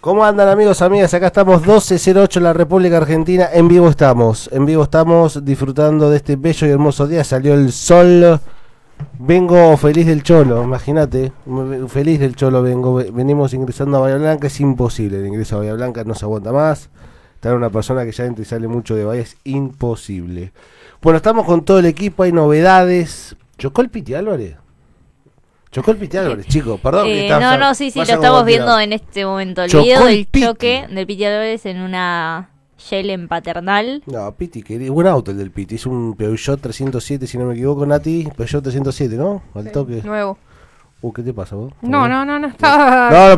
¿Cómo andan, amigos, amigas? Acá estamos 12:08 en la República Argentina. En vivo estamos disfrutando de este bello y hermoso día. Salió el sol. Vengo feliz del cholo, imagínate. Feliz del cholo venimos ingresando a Bahía Blanca. Es imposible el ingreso a Bahía Blanca, no se aguanta más. Traer una persona que ya entra y sale mucho de Bahía es imposible. Bueno, estamos con todo el equipo, hay novedades. ¿Chocó el Piti Álvarez? Chocó el Piti Álvarez, chicos, perdón. Sí, lo estamos viendo en este momento. El video del choque del Piti Álvarez en una Shell en Paternal. No, Piti, que buen auto el del Piti. Es un Peugeot 307, si no me equivoco, Nati. Peugeot 307, ¿no? Al toque. Nuevo. ¿Qué te pasa vos? No, estaba... No,